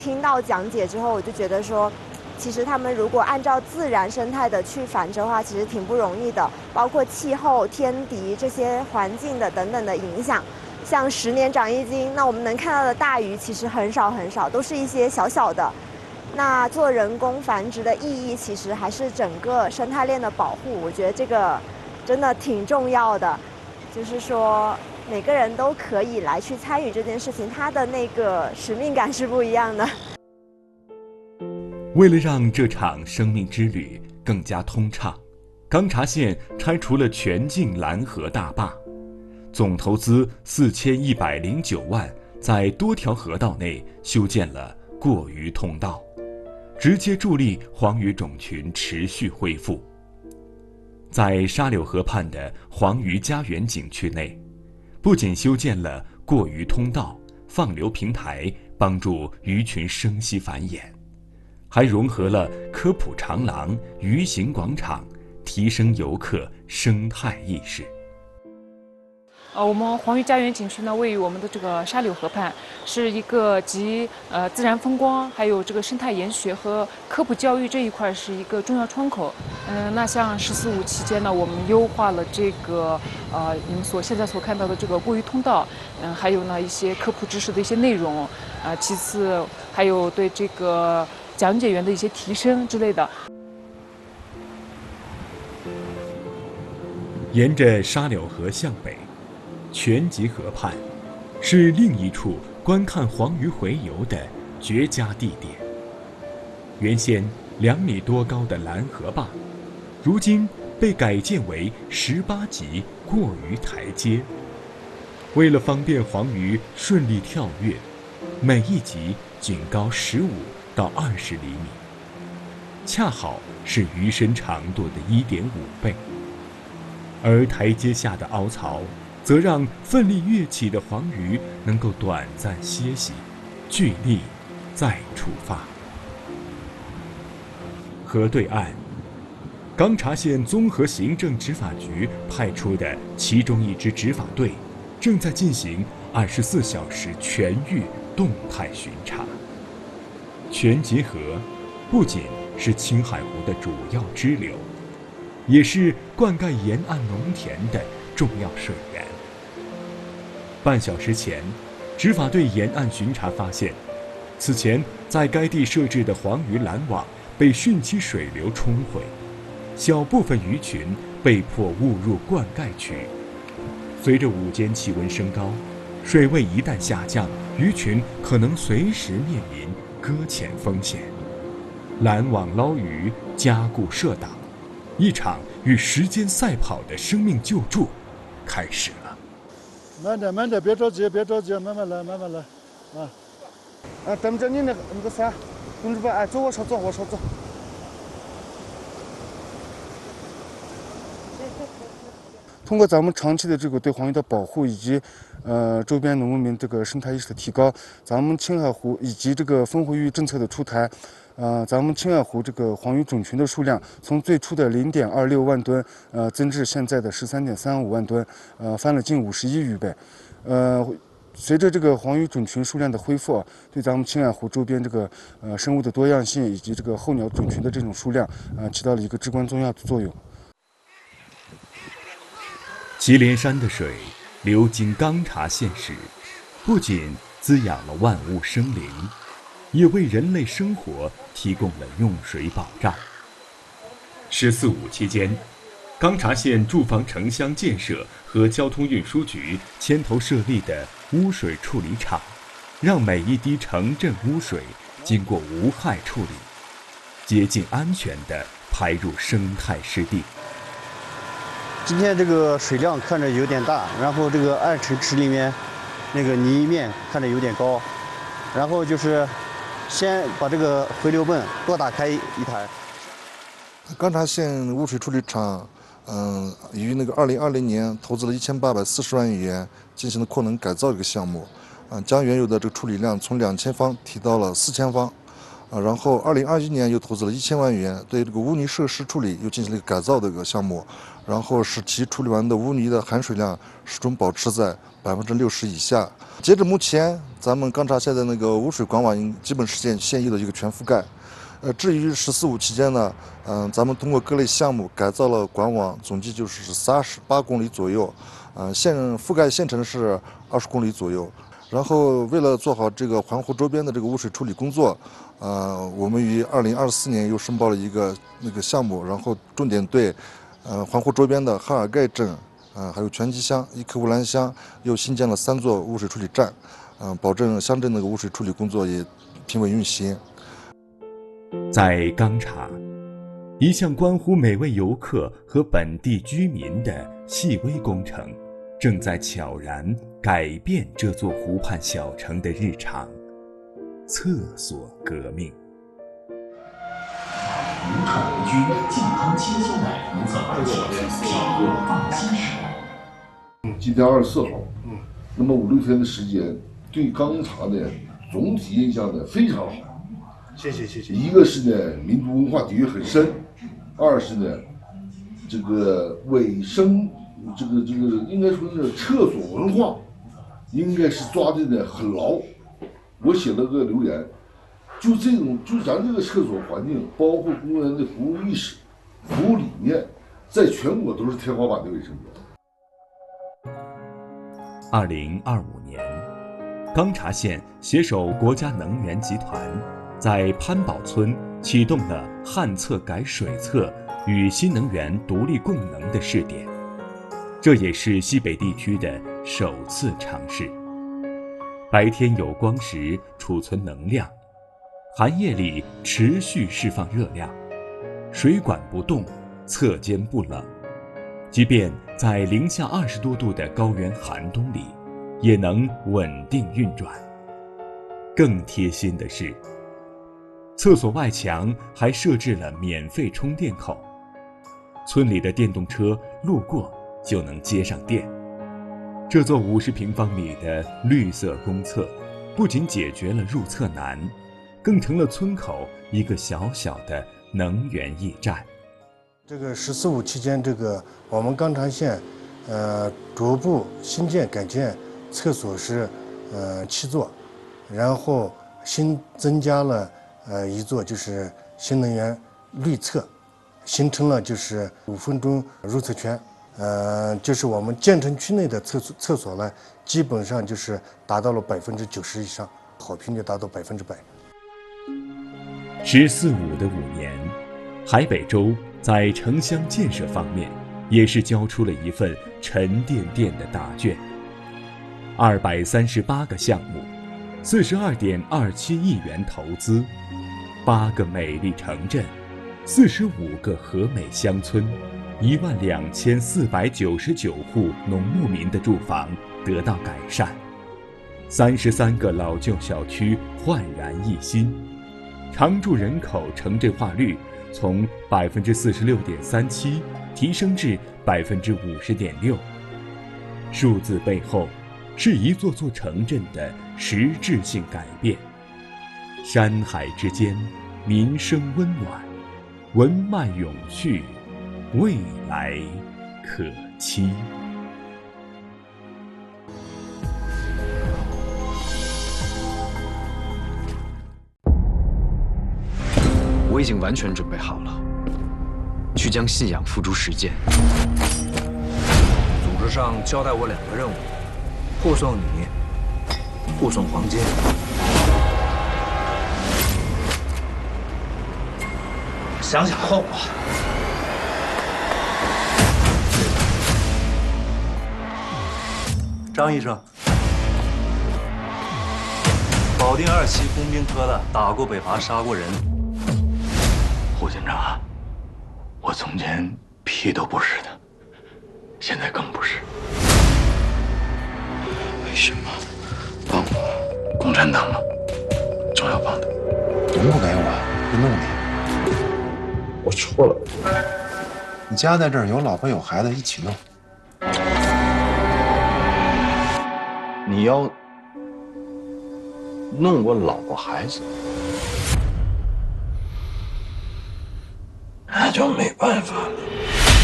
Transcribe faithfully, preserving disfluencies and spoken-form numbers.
听到讲解之后，我就觉得说，其实他们如果按照自然生态的去繁殖的话，其实挺不容易的，包括气候、天敌这些环境的等等的影响。像十年长一斤，那我们能看到的大鱼其实很少很少，都是一些小小的。那做人工繁殖的意义，其实还是整个生态链的保护。我觉得这个真的挺重要的，就是说每个人都可以来去参与这件事情，它的那个使命感是不一样的。 为了让这场生命之旅更加通畅，钢察县拆除了全境拦河大坝，总投资四千一百零九万，在多条河道内修建了过鱼通道，直接助力黄鱼种群持续恢复。在沙柳河畔的黄鱼家园景区内，不仅修建了过鱼通道、放流平台，帮助鱼群生息繁衍，还融合了科普长廊、鱼行广场，提升游客生态意识。 呃，我们黄鱼家园景区呢，位于我们的这个沙柳河畔，是一个集呃自然风光，还有这个生态研学和科普教育这一块是一个重要窗口。嗯、呃，那像“十四五”期间呢，我们优化了这个呃你们所现在所看到的这个过鱼通道，嗯、呃，还有呢一些科普知识的一些内容，呃，其次还有对这个讲解员的一些提升之类的。 沿着沙柳河向北，全集河畔是另一处观看黄鱼洄游的绝佳地点。原先两米多高的拦河坝，如今被改建为十八级过鱼台阶。为了方便黄鱼顺利跳跃，每一级仅高十五到二十厘米，恰好是鱼身长度的一点五倍。而台阶下的凹槽，则让奋力跃起的黄鱼能够短暂歇息，聚力再出发。河对岸，钢察县综合行政执法局派出的其中一支执法队，正在进行二十四小时全域动态巡查。全集河不仅是青海湖的主要支流，也是灌溉沿岸农田的重要水源。半小时前，执法队沿岸巡查发现，此前在该地设置的黄鱼拦网被汛期水流冲毁，小部分鱼群被迫误入灌溉区。随着午间气温升高，水位一旦下降，鱼群可能随时面临搁浅风险。拦网捞鱼，加固设挡，一场与时间赛跑的生命救助开始了。 慢点，慢点，别着急，别着急，慢慢来，慢慢来，啊，啊，等着你那个那个伞，公主吧，哎，走我手，走我手，走。通过咱们长期的这个对黄鱼的保护，以及呃周边农民这个生态意识的提高，咱们青海湖以及这个分回育政策的出台，呃，咱们青海湖这个黄鱼种群的数量从最初的零点二六万吨，呃，增至现在的十三点三五万吨，呃，翻了近五十亿余倍。呃，随着这个黄鱼种群数量的恢复啊，对咱们青海湖周边这个呃生物的多样性以及这个候鸟种群的这种数量，呃，起到了一个至关重要的作用。 祁连山的水流经钢察县时，不仅滋养了万物生灵，也为人类生活提供了用水保障。十四五期间，钢察县住房城乡建设和交通运输局牵头设立的污水处理厂，让每一滴城镇污水经过无害处理，洁净安全地排入生态湿地。 今天这个水量看着有点大，然后这个暗沉池里面那个泥面看着有点高，然后就是先把这个回流泵多打开一台。 钢察县污水处理厂，嗯、呃，于那个二零二零年投资了一千八百四十万元进行了扩能改造这个项目，啊、呃，将原有的这个处理量从两千方提到了四千方， 啊，然后二零二一年又投资了一千万元，对这个污泥设施处理又进行了一个改造的一个项目，然后使其处理完的污泥的含水量始终保持在百分之六十以下。截至目前，咱们钢察县的那个污水管网应基本实现县域的一个全覆盖。呃，至于“十四五”期间呢，嗯、呃，咱们通过各类项目改造了管网，总计就是三十八公里左右，嗯、呃，县覆盖县城是二十公里左右。然后，为了做好这个环湖周边的这个污水处理工作，呃，我们于二零二四年又申报了一个那个项目，然后重点对，呃，环湖周边的哈尔盖镇，啊、呃，还有全集乡、伊克乌兰乡，又新建了三座污水处理站，嗯、呃，保证乡镇的污水处理工作也平稳运行。 在钢察，一项关乎每位游客和本地居民的细微工程，正在悄然改变这座湖畔小城的日常。厕所革命。 无臭无菌、健康轻松的如厕环境，体验放心时光。 今天二十四号，嗯，那么五六天的时间，对钢察呢总体印象呢非常好。 谢谢谢谢。 一个是呢民族文化底蕴很深，二是呢这个卫生，这个这个应该说是厕所文化，应该是抓的呢很牢。我写了个留言，就这种就咱这个厕所环境，包括公园的服务意识、服务理念，在全国都是天花板的卫生的。 二零二五年，钢察县携手国家能源集团，在潘堡村启动了旱厕改水厕与新能源独立供能的试点，这也是西北地区的首次尝试。白天有光时储存能量，寒夜里持续释放热量，水管不动，厕间不冷，即便在零下二十多度的高原寒冬里，也能稳定运转。更贴心的是，厕所外墙还设置了免费充电口，村里的电动车路过就能接上电。这座五十平方米的绿色公厕，不仅解决了入厕难，更成了村口一个小小的能源驿站。 这个“十四五”期间，这个我们钢察县，呃，逐步新建改建厕所是，呃，七座，然后新增加了呃一座，就是新能源绿厕，形成了就是五分钟入厕圈。呃，就是我们建成区内的厕所厕所呢，基本上就是达到了百分之九十以上，好评率达到百分之百。 十四五的五年，海北州在城乡建设方面也是交出了一份沉甸甸的答卷。二百三十八个项目，四十二点二七亿元投资，八个美丽城镇，四十五个和美乡村。一万两千四百九十九户农牧民的住房得到改善，三十三个老旧小区焕然一新，常住人口城镇化率从百分之四十六点三七提升至百分之五十点六。数字背后是一座座城镇的实质性改变。山海之间，民生温暖，文脉永续，未来可期。 我已经完全准备好了，去将信仰付诸实践。 组织上交代我两个任务：护送你，护送黄金。想想后果。张医生，保定二期工兵科的，打过北伐，杀过人。胡军长，我从前屁都不是的，现在更不是。为什么帮我？共产党吗？总要帮的。 赢不给我，就弄你。 我错了。 你家在这儿，有老婆有孩子，一起弄。 你要弄我老婆孩子？ 那就没办法了。